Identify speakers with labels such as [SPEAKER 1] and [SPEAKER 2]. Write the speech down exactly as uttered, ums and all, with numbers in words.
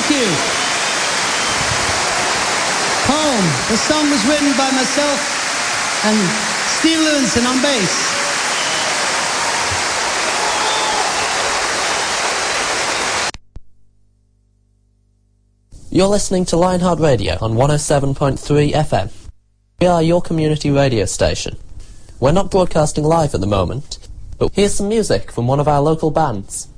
[SPEAKER 1] Thank you. Home. The song was written by myself and Steve Lewinson on bass.
[SPEAKER 2] You're listening to Lionheart Radio on one oh seven point three F M. We are your community radio station. We're not broadcasting live at the moment, but here's some music from one of our local bands.